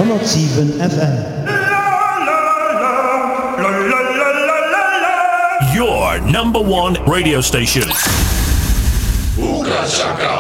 107 FM. Your number one radio station. Buka Shaka.